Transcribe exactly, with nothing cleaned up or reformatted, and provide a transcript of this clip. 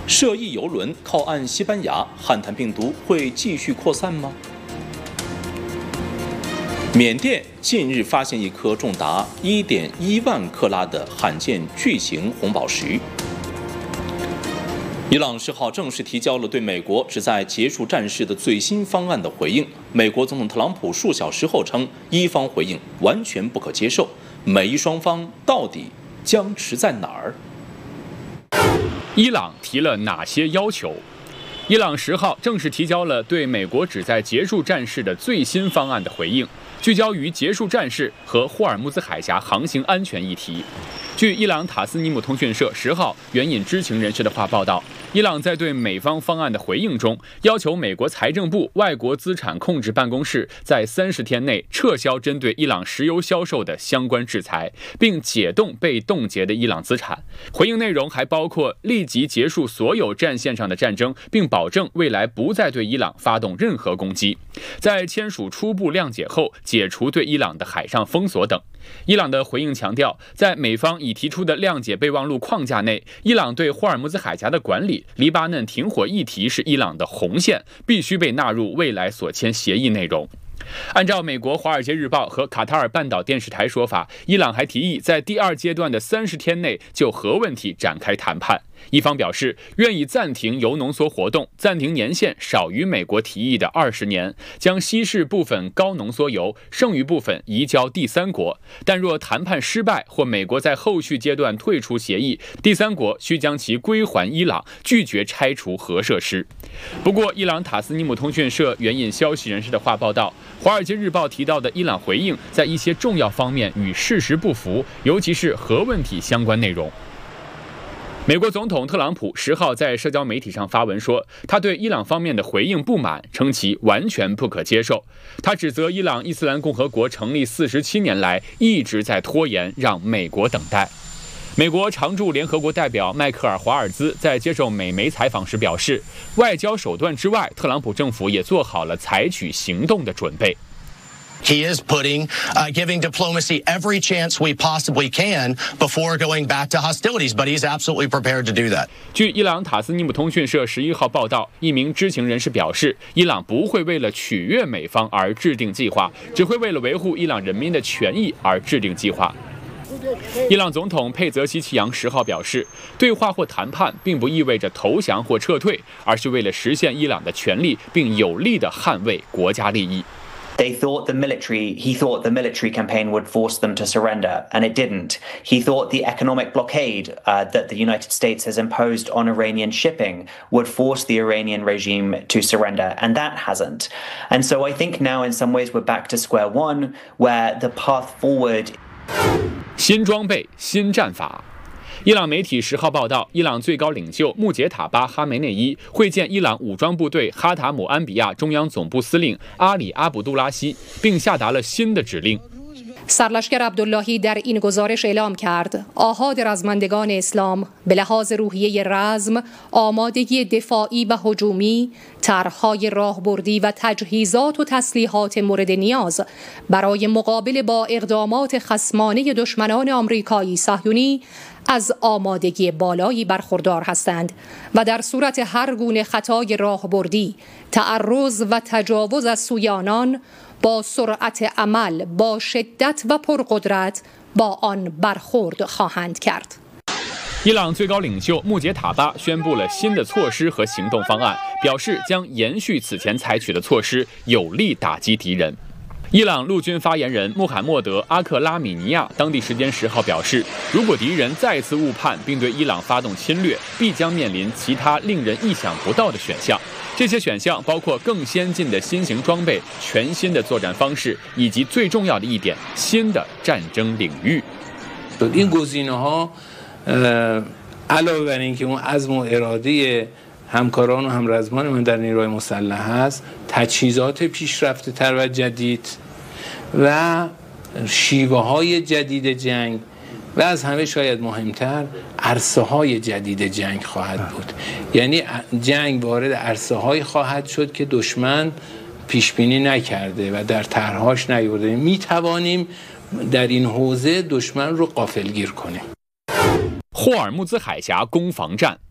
涉疫邮轮靠岸西班牙，汉坦病毒会继续扩散吗？缅甸近日发现一颗重达 一点一万克拉的罕见巨型红宝石。伊朗十号正式提交了对美国旨在结束战事的最新方案的回应。美国总统特朗普数小时后称，伊方回应完全不可接受。美伊双方到底僵持在哪儿？ 伊朗提了哪些要求？伊朗十号正式提交了对美国旨在结束战事的最新方案的回应，聚焦于结束战事和霍尔木兹海峡航行安全议题。据伊朗塔斯尼姆通讯社十号援引知情人士的话报道，伊朗在对美方方案的回应中，要求美国财政部外国资产控制办公室在三十天内撤销针对伊朗石油销售的相关制裁，并解冻被冻结的伊朗资产。回应内容还包括立即结束所有战线上的战争，并保证未来不再对伊朗发动任何攻击。在签署初步谅解后，解除对伊朗的海上封锁等。伊朗的回应强调，在美方已提出的谅解备忘录框架内，伊朗对霍尔木兹海峡的管理、黎巴嫩停火议题是伊朗的红线，必须被纳入未来所签协议内容。按照美国《华尔街日报》和卡塔尔半岛电视台说法，伊朗还提议在第二阶段的三十天内就核问题展开谈判。一方表示愿意暂停铀浓缩活动，暂停年限少于美国提议的二十年，将稀释部分高浓缩铀，剩余部分移交第三国。但若谈判失败或美国在后续阶段退出协议，第三国需将其归还伊朗，拒绝拆除核设施。不过，伊朗塔斯尼姆通讯社援引消息人士的话报道，《华尔街日报》提到的伊朗回应在一些重要方面与事实不符，尤其是核问题相关内容。美国总统特朗普十号在社交媒体上发文说，他对伊朗方面的回应不满，称其完全不可接受。他指责伊朗伊斯兰共和国成立四十七年来一直在拖延，让美国等待。美国常驻联合国代表迈克尔·华尔兹在接受美媒采访时表示，外交手段之外，特朗普政府也做好了采取行动的准备。 He is putting, uh, giving diplomacy every chance we possibly can before going back to hostilities, but he's absolutely prepared to do that. 据伊朗塔斯尼姆通讯社十一号报道，一名知情人士表示，伊朗不会为了取悦美方而制定计划，只会为了维护伊朗人民的权益而制定计划。伊朗总统佩泽希奇扬十号表示，对话或谈判并不意味着投降或撤退，而是为了实现伊朗的权利，并有力地捍卫国家利益。 They thought the military, he thought the military campaign would force them to surrender, and it didn't. He thought the economic blockade uh, that the United States has imposed on Iranian shipping would force the Iranian regime to surrender, and that hasn't. And so I think now in some ways we're back to square one, where the path forward. 新装备，新战法。伊朗媒体十号报道，伊朗最高领袖穆杰塔巴·哈梅内伊会见伊朗武装部队哈塔姆安比亚中央总部司令阿里·阿卜杜拉希，并下达了新的指令。 سرلشکر عبداللهی در این گزارش اعلام کرد آحاد رزمندگان اسلام به لحاظ روحیه رزم، آمادگی دفاعی و هجومی، طرح‌های راهبردی و تجهیزات و تسلیحات مورد نیاز برای مقابله با اقدامات خصمانه دشمنان آمریکایی صهیونی از آمادگی بالایی برخوردار هستند و در صورت هر گونه خطای راهبردی، تعرض و تجاوز از سوی آنان با سرعت عمل، با شدت و پرقدرت با آن برخورد خواهند کرد。 伊朗最高领袖穆杰塔巴宣布了新的措施和行动方案，表示将延续此前采取的措施，有力打击敌人。伊朗陆军发言人穆罕默德·阿克拉米尼亚当地时间十号表示，如果敌人再次误判并对伊朗发动侵略，必将面临其他令人意想不到的选项。这些选项包括更先进的新型装备、全新的作战方式，以及最重要的一点，新的战争领域。 این گزینه‌ها علاوه بر اینکه اون عزم و اراده همکاران و همرزمان من در نیروهای مسلح هست، تجهیزات پیشرفته تر و جدید و شیوه های جدید جنگ و از همه شاید مهمتر عرصه های جدید جنگ خواهد بود. یعنی جنگ وارد عرصه های خواهد شد که دشمن پیش بینی نکرده و در طرحهاش نیورده. می توانیم در این حوزه دشمن رو غافلگیر کنیم. 霍尔木兹海峡攻防战。